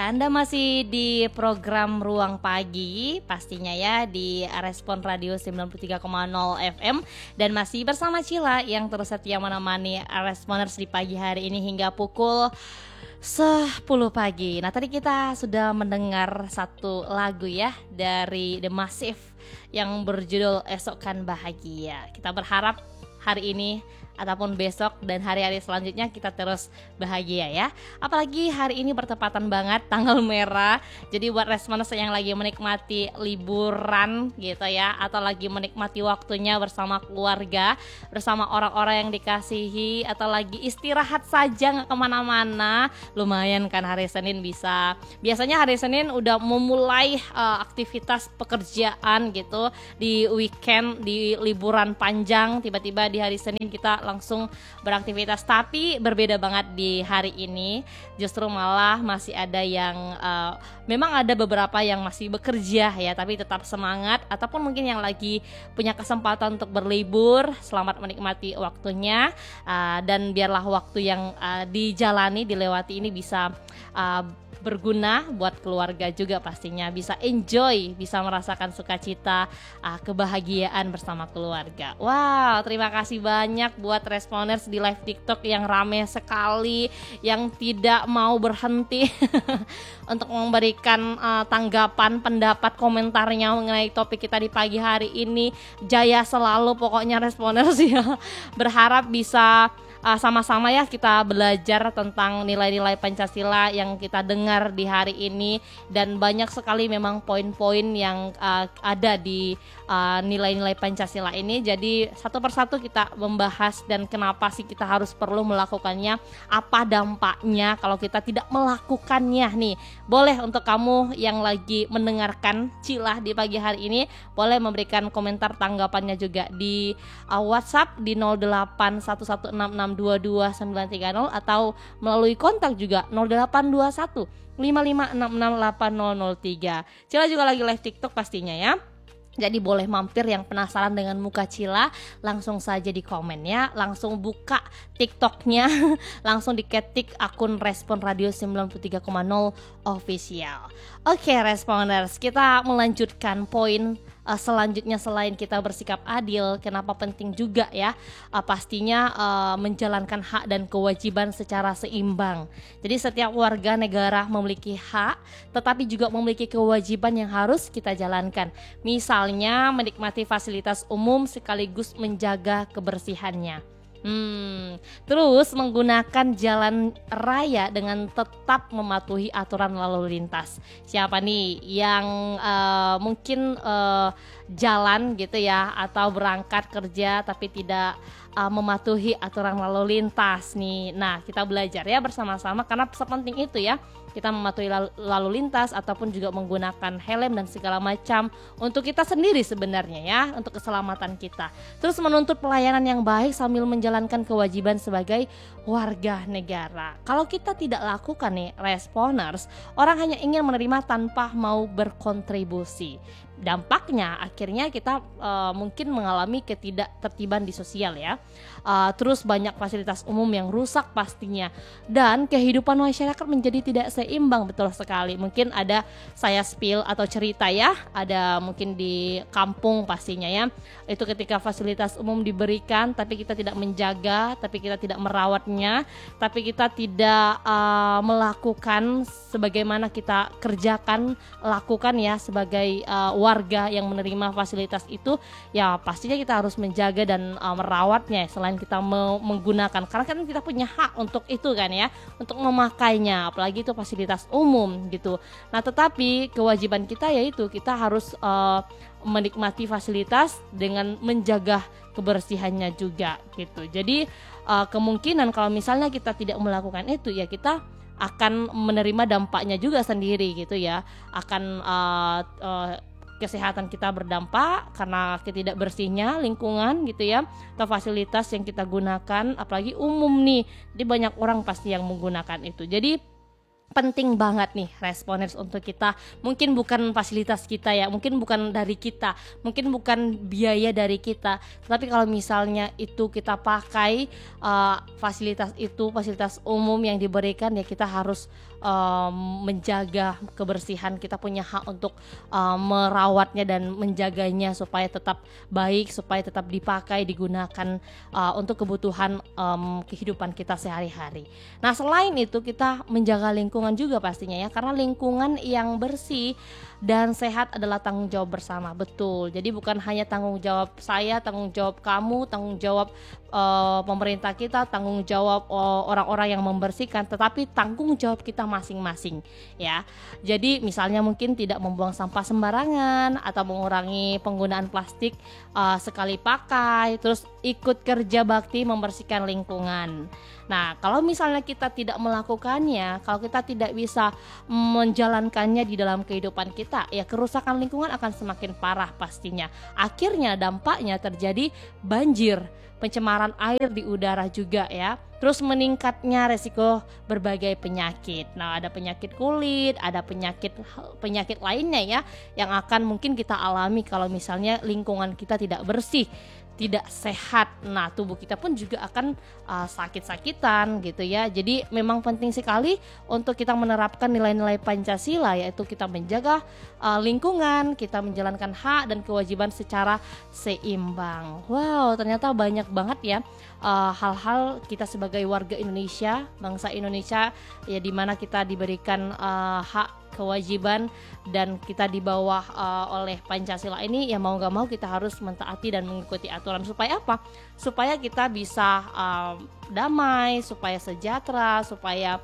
Anda masih di program Ruang Pagi, pastinya ya di Respon Radio 93,0 FM. Dan masih bersama Cila yang terus setia menemani Responers di pagi hari ini hingga pukul 10 pagi. Nah tadi kita sudah mendengar satu lagu ya dari The Massive yang berjudul Esok Kan Bahagia. Kita berharap hari ini ataupun besok dan hari-hari selanjutnya kita terus bahagia ya. Apalagi hari ini bertepatan banget tanggal merah. Jadi buat Responers yang lagi menikmati liburan gitu ya, atau lagi menikmati waktunya bersama keluarga, bersama orang-orang yang dikasihi, atau lagi istirahat saja gak kemana-mana, lumayan kan hari Senin bisa. Biasanya hari Senin udah memulai aktivitas pekerjaan gitu. Di weekend, di liburan panjang, tiba-tiba di hari Senin kita langsung beraktivitas. Tapi berbeda banget di hari ini, justru malah masih ada yang memang ada beberapa yang masih bekerja ya, tapi tetap semangat. Ataupun mungkin yang lagi punya kesempatan untuk berlibur, selamat menikmati waktunya, dan biarlah waktu yang dijalani, dilewati ini bisa berguna buat keluarga juga, pastinya bisa enjoy, bisa merasakan sukacita, kebahagiaan bersama keluarga. Wow, terima kasih banyak buat Responers di live TikTok yang rame sekali, yang tidak mau berhenti untuk memberikan tanggapan, pendapat, komentarnya mengenai topik kita di pagi hari ini. Jaya selalu pokoknya Responers ya. Berharap bisa sama-sama ya kita belajar tentang nilai-nilai Pancasila yang kita dengar di hari ini. Dan banyak sekali memang poin-poin yang ada di nilai-nilai Pancasila ini. Jadi satu persatu kita membahas dan kenapa sih kita harus perlu melakukannya, apa dampaknya kalau kita tidak melakukannya nih. Boleh untuk kamu yang lagi mendengarkan Cilah di pagi hari ini, boleh memberikan komentar tanggapannya juga di WhatsApp di 0811662230 atau melalui kontak juga 0821 55668003. Cila juga lagi live TikTok pastinya ya. Jadi boleh mampir yang penasaran dengan muka Cila, langsung saja di komen ya, langsung buka TikToknya, langsung diketik akun Respon Radio 93,0 official. Oke Responers, kita melanjutkan poin selanjutnya. Selain kita bersikap adil, kenapa penting juga ya, pastinya menjalankan hak dan kewajiban secara seimbang. Jadi setiap warga negara memiliki hak, tetapi juga memiliki kewajiban yang harus kita jalankan. Misalnya menikmati fasilitas umum sekaligus menjaga kebersihannya. Terus menggunakan jalan raya dengan tetap mematuhi aturan lalu lintas. Siapa nih yang mungkin jalan gitu ya, atau berangkat kerja tapi tidak mematuhi aturan lalu lintas nih. Nah kita belajar ya bersama-sama, karena sepenting itu ya kita mematuhi lalu lintas ataupun juga menggunakan helm dan segala macam untuk kita sendiri sebenarnya ya, untuk keselamatan kita. Terus menuntut pelayanan yang baik sambil menjalankan kewajiban sebagai warga negara. Kalau kita tidak lakukan nih Responers, orang hanya ingin menerima tanpa mau berkontribusi. Dampaknya akhirnya kita mungkin mengalami ketidaktertiban di sosial ya. Terus banyak fasilitas umum yang rusak pastinya, dan kehidupan masyarakat menjadi tidak seimbang. Betul sekali. Mungkin ada saya spill atau cerita ya, ada mungkin di kampung pastinya ya, itu ketika fasilitas umum diberikan tapi kita tidak menjaga, tapi kita tidak merawatnya, tapi kita tidak melakukan sebagaimana kita kerjakan, lakukan ya sebagai warga yang menerima fasilitas itu, ya pastinya kita harus menjaga dan merawatnya selain kita menggunakan, karena kan kita punya hak untuk itu kan ya, untuk memakainya, apalagi itu fasilitas umum gitu. Nah tetapi kewajiban kita yaitu kita harus menikmati fasilitas dengan menjaga kebersihannya juga gitu. Jadi kemungkinan kalau misalnya kita tidak melakukan itu ya kita akan menerima dampaknya juga sendiri gitu ya, akan kesehatan kita berdampak karena ketidakbersihnya lingkungan gitu ya, atau fasilitas yang kita gunakan apalagi umum nih. Jadi banyak orang pasti yang menggunakan itu. Jadi penting banget nih Responers untuk kita. Mungkin bukan fasilitas kita ya, mungkin bukan dari kita, mungkin bukan biaya dari kita, tapi kalau misalnya itu kita pakai fasilitas itu, fasilitas umum yang diberikan, ya kita harus menjaga kebersihan. Kita punya hak untuk merawatnya dan menjaganya supaya tetap baik, supaya tetap dipakai, digunakan untuk kebutuhan kehidupan kita sehari-hari. Nah, selain itu kita menjaga lingkungan juga pastinya ya, karena lingkungan yang bersih dan sehat adalah tanggung jawab bersama. Betul. Jadi bukan hanya tanggung jawab saya, tanggung jawab kamu, tanggung jawab pemerintah kita, tanggung jawab orang-orang yang membersihkan, tetapi tanggung jawab kita masing-masing ya. Jadi misalnya mungkin tidak membuang sampah sembarangan atau mengurangi penggunaan plastik sekali pakai, terus ikut kerja bakti membersihkan lingkungan. Nah, kalau misalnya kita tidak melakukannya, kalau kita tidak bisa menjalankannya di dalam kehidupan kita, ya kerusakan lingkungan akan semakin parah pastinya. Akhirnya dampaknya terjadi banjir, pencemaran air di udara juga ya. Terus meningkatnya resiko berbagai penyakit. Nah, ada penyakit kulit, ada penyakit lainnya ya yang akan mungkin kita alami kalau misalnya lingkungan kita tidak bersih, tidak sehat. Nah, tubuh kita pun juga akan sakit-sakitan gitu ya. Jadi memang penting sekali untuk kita menerapkan nilai-nilai Pancasila, yaitu kita menjaga lingkungan, kita menjalankan hak dan kewajiban secara seimbang. Wow, ternyata banyak banget ya hal-hal kita sebagai warga Indonesia, bangsa Indonesia ya, dimana kita diberikan hak, kewajiban, dan kita di bawah oleh Pancasila ini, ya mau gak mau kita harus mentaati dan mengikuti aturan. Supaya apa? Supaya kita bisa damai, supaya sejahtera, supaya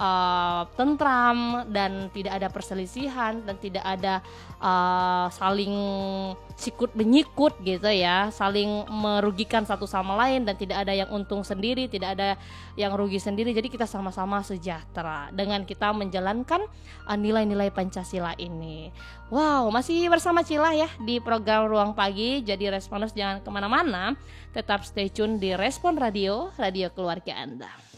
tentram, dan tidak ada perselisihan, dan tidak ada saling sikut menyikut gitu ya, saling merugikan satu sama lain, dan tidak ada yang untung sendiri, tidak ada yang rugi sendiri. Jadi kita sama-sama sejahtera dengan kita menjalankan nilai-nilai Pancasila ini. Wow, masih bersama Cila ya di program Ruang Pagi. Jadi Responers jangan kemana-mana, tetap stay tune di Respon Radio, radio keluarga Anda.